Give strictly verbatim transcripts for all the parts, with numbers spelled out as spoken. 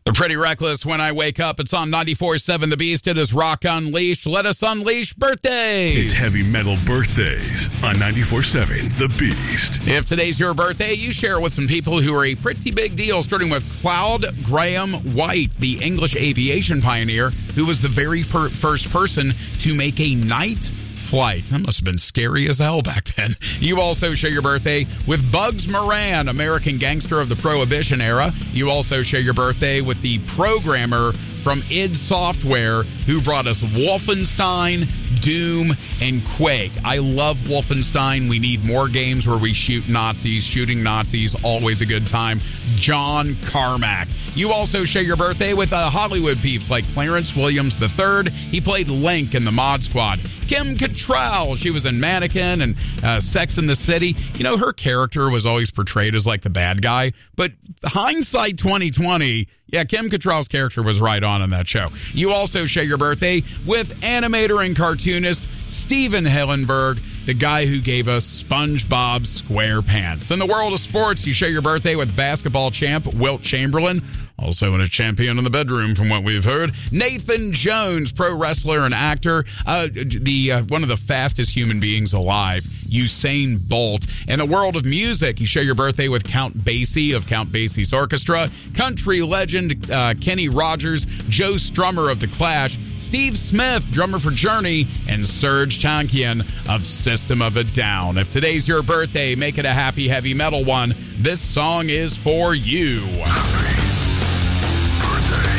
They're Pretty Reckless When I Wake Up. It's on ninety-four point seven The Beast. It is Rock Unleashed. Let us unleash birthdays. It's Heavy Metal Birthdays on ninety-four point seven The Beast. If today's your birthday, you share it with some people who are a pretty big deal, starting with Claude Graham White, the English aviation pioneer, who was the very per- first person to make a night flight. That must have been scary as hell back then. You also share your birthday with Bugs Moran, American gangster of the Prohibition era. You also share your birthday with the programmer from id Software who brought us Wolfenstein, Doom, and Quake. I love Wolfenstein. We need more games where we shoot Nazis. Shooting Nazis, always a good time. John Carmack. You also share your birthday with uh, Hollywood peeps like Clarence Williams the third. He played Link in the Mod Squad. Kim Cattrall. She was in Mannequin and uh, Sex and the City. You know, her character was always portrayed as like the bad guy. But hindsight twenty twenty, yeah, Kim Cattrall's character was right on in that show. You also share your birthday with animator and cartoonist Steven Hillenburg, the guy who gave us SpongeBob SquarePants. In the world of sports, you share your birthday with basketball champ Wilt Chamberlain, also in a champion in the bedroom from what we've heard. Nathan Jones, pro wrestler and actor, uh, the uh, one of the fastest human beings alive, Usain Bolt. In the world of music, you share your birthday with Count Basie of Count Basie's Orchestra, country legend uh, Kenny Rogers, Joe Strummer of The Clash, Steve Smith, drummer for Journey, and Serge Tankian of System of a Down. If today's your birthday, make it a happy heavy metal one. This song is for you. Happy birthday.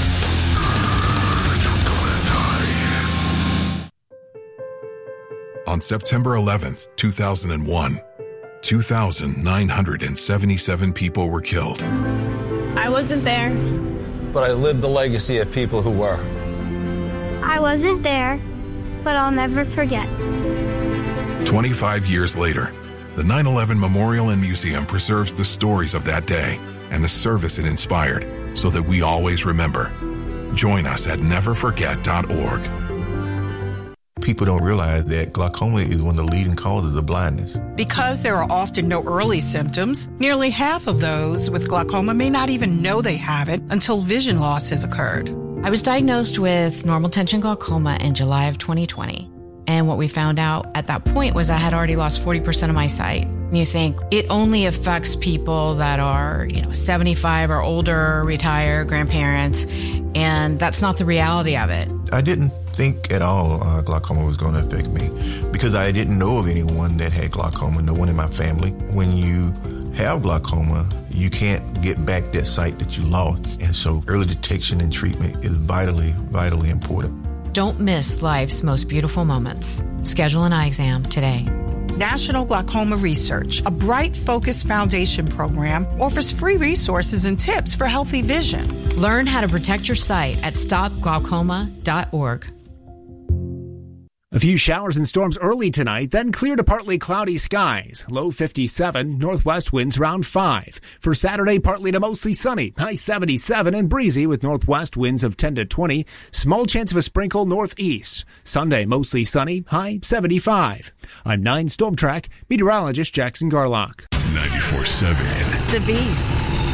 On September eleventh, two thousand one, two thousand nine hundred seventy-seven people were killed. I wasn't there. But I lived the legacy of people who were. I wasn't there, but I'll never forget. twenty-five years later, the nine eleven Memorial and Museum preserves the stories of that day and the service it inspired so that we always remember. Join us at never forget dot org. People don't realize that glaucoma is one of the leading causes of blindness. Because there are often no early symptoms, nearly half of those with glaucoma may not even know they have it until vision loss has occurred. I was diagnosed with normal tension glaucoma in July of twenty twenty. And what we found out at that point was I had already lost forty percent of my sight. And you think it only affects people that are, you know, seventy-five or older, retired, grandparents, and that's not the reality of it. I didn't think at all uh, glaucoma was going to affect me because I didn't know of anyone that had glaucoma, no one in my family. When you have glaucoma, you can't get back that sight that you lost. And so early detection and treatment is vitally, vitally important. Don't miss life's most beautiful moments. Schedule an eye exam today. National Glaucoma Research, a Bright Focus Foundation program, offers free resources and tips for healthy vision. Learn how to protect your sight at stop glaucoma dot org. A few showers and storms early tonight, then clear to partly cloudy skies. Low fifty-seven, northwest winds around five. For Saturday, partly to mostly sunny. High seventy-seven and breezy with northwest winds of ten to twenty. Small chance of a sprinkle northeast. Sunday, mostly sunny. High seventy-five. I'm nine Storm Track meteorologist Jackson Garlock. ninety-four point seven The Beast.